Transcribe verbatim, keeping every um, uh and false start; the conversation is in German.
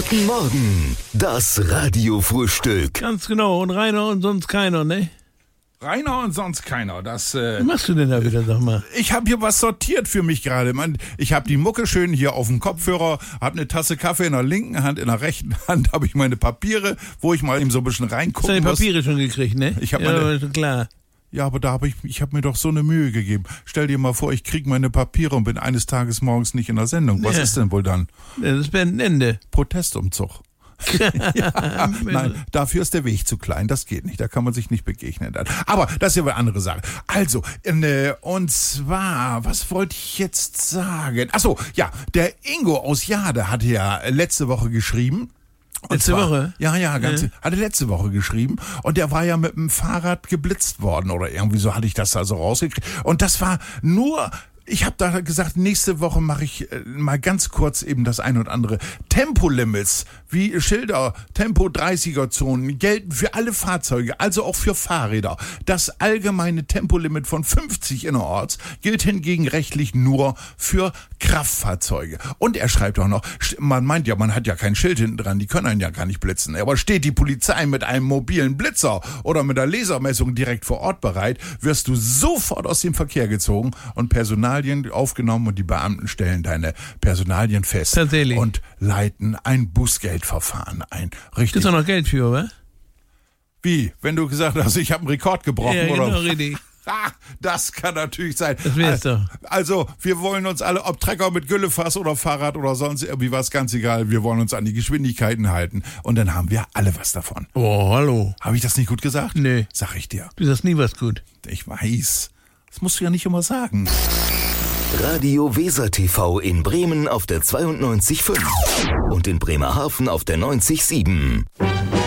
Guten Morgen, das Radiofrühstück. Ganz genau, und Rainer und sonst keiner, ne? Rainer und sonst keiner. Das, äh, Was machst du denn da wieder, sag mal? ich habe hier was sortiert für mich gerade. Man, ich habe die Mucke schön hier auf dem Kopfhörer, habe eine Tasse Kaffee in der linken Hand, in der rechten Hand habe ich meine Papiere, wo ich mal eben so ein bisschen Hast du reingucken deine muss. Papiere schon gekriegt, ne? Ich hab ja, meine- ist klar. Ja, aber da habe ich, ich habe mir doch so eine Mühe gegeben. Stell dir mal vor, ich kriege meine Papiere und bin eines Tages morgens nicht in der Sendung. Was Ja. ist denn wohl dann? Das ist Ende. Protestumzug. ja, nein, dafür ist der Weg zu klein, das geht nicht, da kann man sich nicht begegnen. Dann. Aber das ist ja eine andere Sache. Also, äh, und zwar, was wollte ich jetzt sagen? Achso, ja, der Ingo aus Jade hatte ja letzte Woche geschrieben. Und Letzte zwar, Woche? Ja, ja, ganz, Ja. hatte letzte Woche geschrieben und der war ja mit dem Fahrrad geblitzt worden oder irgendwie so hatte ich das also rausgekriegt. Und das war nur... Ich habe da gesagt, nächste Woche mache ich äh, mal ganz kurz eben das ein und andere. Tempolimits, wie Schilder, Tempo dreißiger Zonen gelten für alle Fahrzeuge, also auch für Fahrräder. Das allgemeine Tempolimit von fünfzig innerorts gilt hingegen rechtlich nur für Kraftfahrzeuge. Und er schreibt auch noch, st- man meint ja, man hat ja kein Schild hinten dran, die können einen ja gar nicht blitzen. Aber steht die Polizei mit einem mobilen Blitzer oder mit der Lasermessung direkt vor Ort bereit, wirst du sofort aus dem Verkehr gezogen und Personalien aufgenommen und die Beamten stellen deine Personalien fest. Tatsächlich. Und leiten ein Bußgeldverfahren ein. Richtig. Gibt's auch noch Geld für, wa? Wie? Wenn du gesagt hast, ich habe einen Rekord gebrochen, Ja, oder? genau, richtig. Ah, das kann natürlich sein. Das wär's doch. Also, wir wollen uns alle, ob Trecker mit Güllefass oder Fahrrad oder sonst irgendwie was, ganz egal, wir wollen uns an die Geschwindigkeiten halten. Und dann haben wir alle was davon. Oh, hallo. Habe ich das nicht gut gesagt? Nee. Sag ich dir. Du sagst nie was gut. Ich weiß. Das musst du ja nicht immer sagen. Radio Weser T V in Bremen auf der zweiundneunzig Komma fünf und in Bremerhaven auf der neunzig Komma sieben.